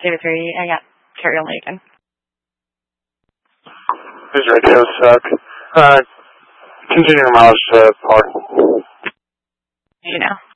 Zeta 3, I got Carrie only again. These radios suck. Continue your mileage to Park. You know.